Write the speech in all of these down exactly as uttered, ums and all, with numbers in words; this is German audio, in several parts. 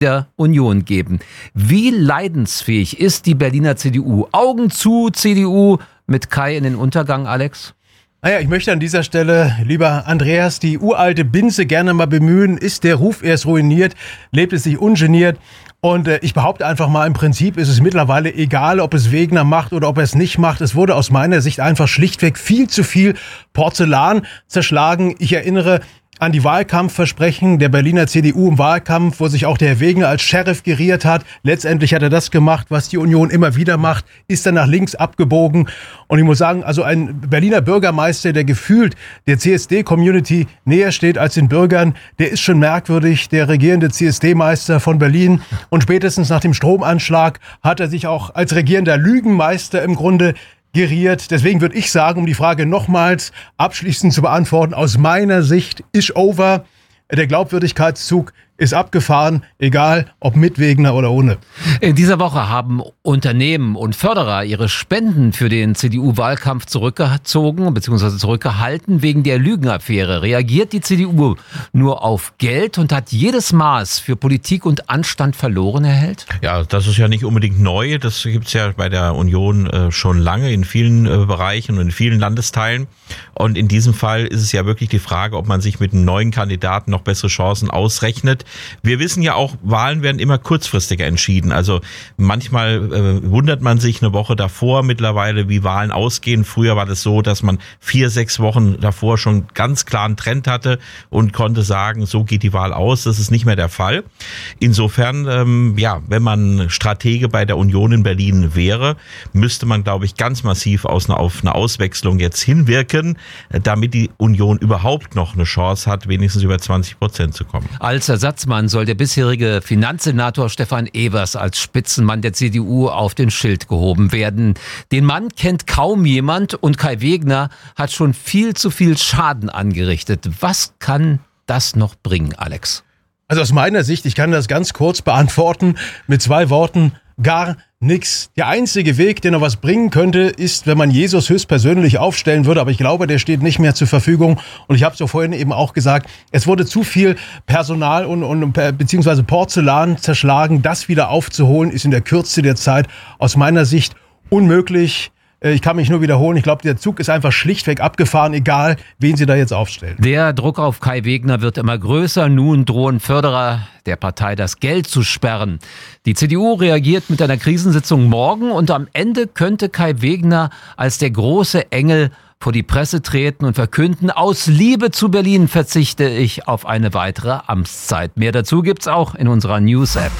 der Union geben. Wie leidensfähig ist die Berliner C D U? Augen zu, C D U mit Kai in den Untergang, Alex? Naja, ich möchte an dieser Stelle, lieber Andreas, die uralte Binse gerne mal bemühen. Ist der Ruf erst ruiniert, lebt es sich ungeniert? Und äh, ich behaupte einfach mal, im Prinzip ist es mittlerweile egal, ob es Wegner macht oder ob er es nicht macht. Es wurde aus meiner Sicht einfach schlichtweg viel zu viel Porzellan zerschlagen. Ich erinnere an die Wahlkampfversprechen der Berliner C D U im Wahlkampf, wo sich auch der Herr Wegner als Sheriff geriert hat. Letztendlich hat er das gemacht, was die Union immer wieder macht, ist dann nach links abgebogen. Und ich muss sagen, also ein Berliner Bürgermeister, der gefühlt der C S D-Community näher steht als den Bürgern, der ist schon merkwürdig, der regierende C S D-Meister von Berlin. Und spätestens nach dem Stromanschlag hat er sich auch als regierender Lügenmeister im Grunde geriert. Deswegen würde ich sagen, um die Frage nochmals abschließend zu beantworten, aus meiner Sicht ist over. Der Glaubwürdigkeitszug ist abgefahren, egal ob mit Wegner oder ohne. In dieser Woche haben Unternehmen und Förderer ihre Spenden für den C D U-Wahlkampf zurückgezogen bzw. zurückgehalten wegen der Lügenaffäre. Reagiert die C D U nur auf Geld und hat jedes Maß für Politik und Anstand verloren, Herr Held? Ja, das ist ja nicht unbedingt neu. Das gibt's ja bei der Union äh, schon lange in vielen äh, Bereichen und in vielen Landesteilen. Und in diesem Fall ist es ja wirklich die Frage, ob man sich mit einem neuen Kandidaten noch bessere Chancen ausrechnet. Wir wissen ja auch, Wahlen werden immer kurzfristiger entschieden. Also manchmal äh, wundert man sich eine Woche davor mittlerweile, wie Wahlen ausgehen. Früher war das so, dass man vier, sechs Wochen davor schon ganz klar einen Trend hatte und konnte sagen, so geht die Wahl aus. Das ist nicht mehr der Fall. Insofern, ähm, ja, wenn man Stratege bei der Union in Berlin wäre, müsste man, glaube ich, ganz massiv aus einer, auf eine Auswechslung jetzt hinwirken, damit die Union überhaupt noch eine Chance hat, wenigstens über zwanzig Prozent zu kommen. Als Ersatzmann soll der bisherige Finanzsenator Stefan Evers als Spitzenmann der C D U auf den Schild gehoben werden. Den Mann kennt kaum jemand und Kai Wegner hat schon viel zu viel Schaden angerichtet. Was kann das noch bringen, Alex? Also aus meiner Sicht, ich kann das ganz kurz beantworten mit zwei Worten: gar nix. Der einzige Weg, der noch was bringen könnte, ist, wenn man Jesus höchstpersönlich aufstellen würde. Aber ich glaube, der steht nicht mehr zur Verfügung. Und ich habe es ja vorhin eben auch gesagt, es wurde zu viel Personal und, und beziehungsweise Porzellan zerschlagen. Das wieder aufzuholen, ist in der Kürze der Zeit aus meiner Sicht unmöglich. Ich kann mich nur wiederholen, ich glaube, der Zug ist einfach schlichtweg abgefahren, egal wen sie da jetzt aufstellen. Der Druck auf Kai Wegner wird immer größer. Nun drohen Förderer der Partei das Geld zu sperren. Die C D U reagiert mit einer Krisensitzung morgen und am Ende könnte Kai Wegner als der große Engel vor die Presse treten und verkünden, aus Liebe zu Berlin verzichte ich auf eine weitere Amtszeit. Mehr dazu gibt's auch in unserer News-App.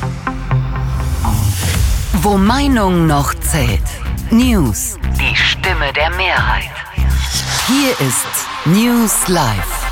Wo Meinung noch zählt. News. Die Stimme der Mehrheit. Hier ist News Live.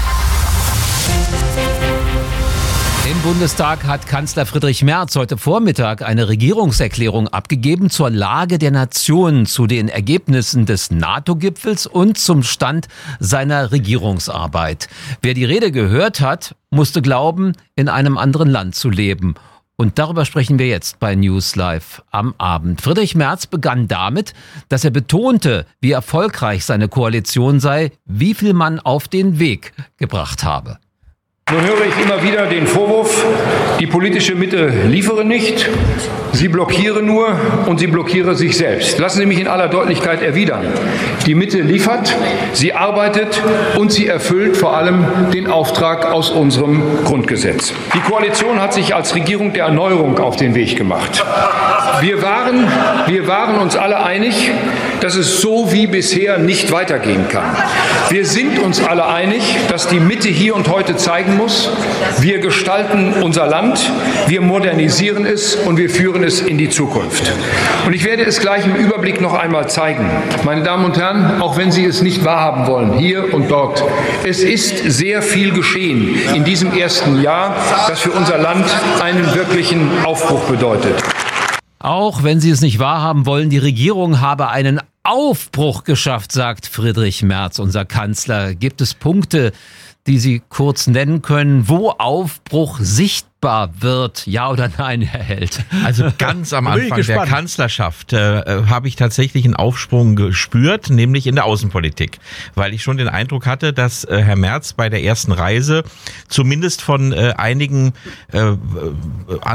Im Bundestag hat Kanzler Friedrich Merz heute Vormittag eine Regierungserklärung abgegeben zur Lage der Nation, zu den Ergebnissen des NATO-Gipfels und zum Stand seiner Regierungsarbeit. Wer die Rede gehört hat, musste glauben, in einem anderen Land zu leben. Und darüber sprechen wir jetzt bei News Live am Abend. Friedrich Merz begann damit, dass er betonte, wie erfolgreich seine Koalition sei, wie viel man auf den Weg gebracht habe. Nun höre ich immer wieder den Vorwurf, die politische Mitte liefere nicht, sie blockiere nur und sie blockiere sich selbst. Lassen Sie mich in aller Deutlichkeit erwidern. Die Mitte liefert, sie arbeitet und sie erfüllt vor allem den Auftrag aus unserem Grundgesetz. Die Koalition hat sich als Regierung der Erneuerung auf den Weg gemacht. Wir waren, wir waren uns alle einig, dass es so wie bisher nicht weitergehen kann. Wir sind uns alle einig, dass die Mitte hier und heute zeigen muss, wir gestalten unser Land, wir modernisieren es und wir führen es in die Zukunft. Und ich werde es gleich im Überblick noch einmal zeigen. Meine Damen und Herren, auch wenn Sie es nicht wahrhaben wollen, hier und dort, es ist sehr viel geschehen in diesem ersten Jahr, das für unser Land einen wirklichen Aufbruch bedeutet. Auch wenn Sie es nicht wahrhaben wollen, die Regierung habe einen Aufbruch geschafft, sagt Friedrich Merz, unser Kanzler. Gibt es Punkte, die Sie kurz nennen können, wo Aufbruch sichtbar wird? Ja oder nein, Herr Held? Also ganz am Anfang der Kanzlerschaft äh, habe ich tatsächlich einen Aufsprung gespürt, nämlich in der Außenpolitik, weil ich schon den Eindruck hatte, dass äh, Herr Merz bei der ersten Reise zumindest von äh, einigen äh,